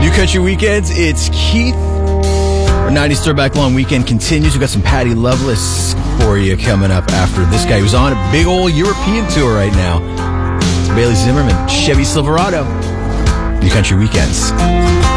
New Country Weekends, it's Keith. Our 90s Throwback Long Weekend continues. We've got some Patty Loveless for you coming up after this guy who's on a big old European tour right now. It's Bailey Zimmerman, Chevy Silverado. New Country Weekends.